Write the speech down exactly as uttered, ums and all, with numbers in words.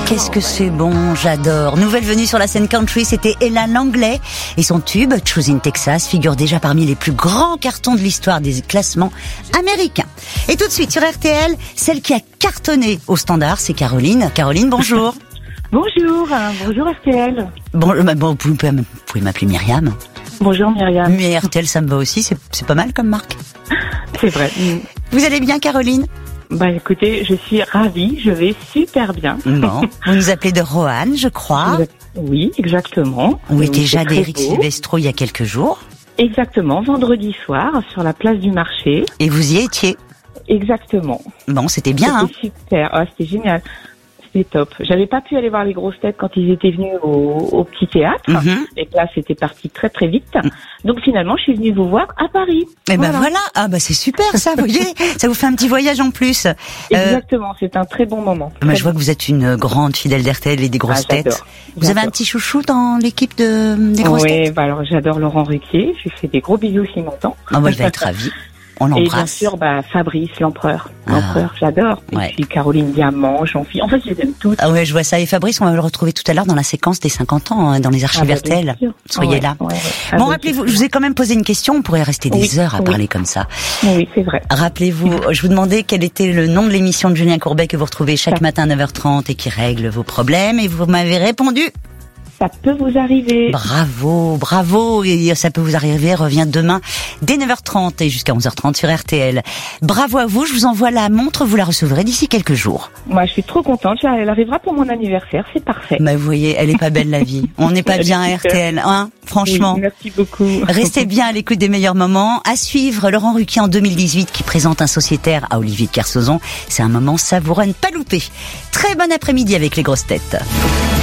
Qu'est-ce que c'est bon, j'adore. Nouvelle venue sur la scène country, c'était Ella Langley. Et son tube, Choosing Texas, figure déjà parmi les plus grands cartons de l'histoire des classements américains. Et tout de suite sur R T L, celle qui a cartonné au standard, c'est Caroline. Caroline, bonjour. Bonjour, bonjour R T L. Bon, bon vous pouvez, vous pouvez m'appeler Myriam. Bonjour Myriam. Mais R T L, ça me va aussi, c'est, c'est pas mal comme marque. C'est vrai. Vous allez bien, Caroline ? Bah écoutez, je suis ravie, je vais super bien. Bon, vous nous appelez de Roanne, je crois. Oui, exactement. Où était oui, Jade et Eric Silvestro il y a quelques jours. Exactement, vendredi soir, sur la place du marché. Et vous y étiez. Exactement. Bon, c'était bien, c'était hein. Super, ah, c'était génial. C'était top. J'avais pas pu aller voir les grosses têtes quand ils étaient venus au, au petit théâtre. Mm-hmm. Et là, c'était parti très très vite. Mm. Donc finalement, je suis venue vous voir à Paris. Et ben voilà. voilà. Ah bah c'est super ça, vous voyez. Ça vous fait un petit voyage en plus. Exactement, euh, c'est un très bon moment. Moi, je vois que vous êtes une grande fidèle d'R T L et des grosses ah, têtes. J'adore. Vous j'adore. avez un petit chouchou dans l'équipe de des grosses oui, têtes. Oui, bah alors j'adore Laurent Ruquier. Je lui fais des gros bisous s'il m'entend. Ah bah il va être ravi. On l'embrasse. Et bien sûr, bah, Fabrice, l'empereur. L'empereur, ah, j'adore. Et ouais. puis Caroline Diamant, Jean-Philippe. En fait, je les aime toutes. Ah ouais, je vois ça. Et Fabrice, on va le retrouver tout à l'heure dans la séquence des cinquante ans, hein, dans les archives ah, bah, R T L. Soyez ouais, là. Ouais, ouais. Ah, bon, bah, rappelez-vous, je vous ai quand même posé une question. On pourrait rester des oui, heures à oui. parler comme ça. Oui, c'est vrai. Rappelez-vous, je vous demandais quel était le nom de l'émission de Julien Courbet que vous retrouvez chaque ça. matin à neuf heures trente et qui règle vos problèmes. Et vous m'avez répondu. Ça peut vous arriver. Bravo, bravo. Et ça peut vous arriver revient demain dès neuf heures trente et jusqu'à onze heures trente sur R T L. Bravo à vous. Je vous envoie la montre. Vous la recevrez d'ici quelques jours. Moi, je suis trop contente. Elle arrivera pour mon anniversaire. C'est parfait. Bah, vous voyez, elle est pas belle la vie. On n'est pas bien à R T L, hein, franchement. Oui, merci beaucoup. Restez bien à l'écoute des meilleurs moments. À suivre, Laurent Ruquier en deux mille dix-huit qui présente un sociétaire à Olivier de Kersauzon. C'est un moment savoureux à ne pas louper. Très bon après-midi avec les grosses têtes.